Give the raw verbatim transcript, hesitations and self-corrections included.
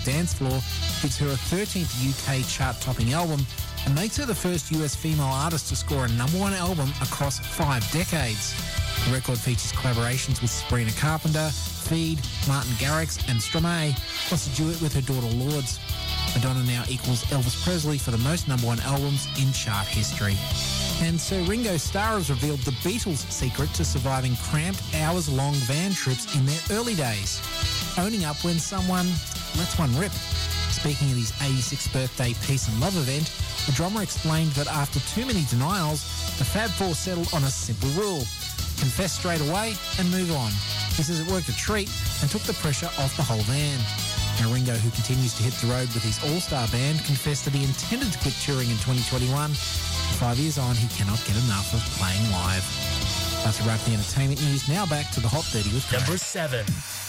Dance Floor gives her a thirteenth U K chart-topping album and makes her the first U S female artist to score a number one album across five decades. The record features collaborations with Sabrina Carpenter, Feed, Martin Garrix and Stromae, plus a duet with her daughter Lourdes. Madonna now equals Elvis Presley for the most number one albums in chart history. And Sir Ringo Starr has revealed the Beatles' secret to surviving cramped, hours-long van trips in their early days, owning up when someone lets one rip. Speaking at his eighty-sixth birthday Peace and Love event, the drummer explained that after too many denials, the Fab Four settled on a simple rule: confess straight away and move on. He says it worked a treat and took the pressure off the whole van. Now Ringo, who continues to hit the road with his all-star band, confessed that he intended to quit touring in twenty twenty-one. Five years on, he cannot get enough of playing live. That's a wrap the entertainment news. Now back to the Hot thirty with Craig. Number seven.